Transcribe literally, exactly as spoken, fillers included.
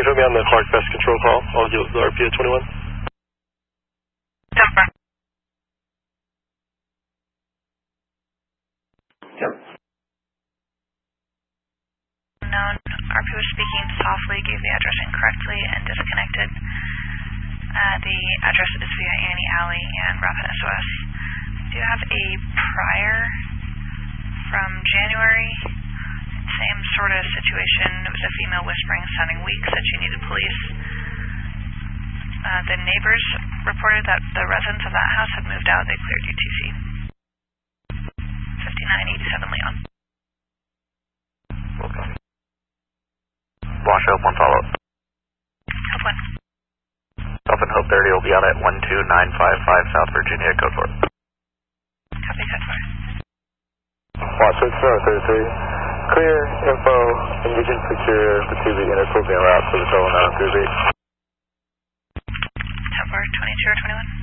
put me on the Clark Best Control call. I'll deal with the R P A twenty-one. Denver. Yep. Known, R P was speaking softly, gave the address incorrectly, and disconnected. Uh, the address is via Annie Alley and Rapid S O S. Do you have a prior from January? Same sort of situation. It was a female whispering, sounding weak, said she needed police. Uh, the neighbors reported that the residents of that house had moved out. They cleared U T C. fifty-nine eighty-seven Leon. Okay. Wash up, one follow up. Hope one. Up and Hope thirty will be out at one two nine five five South Virginia, code four. Copy, code four. Watch six zero thirty-three. Clear info, engaging secure, the T V intercooling route to the Total nine three eight. Tower twenty-two or twenty-one?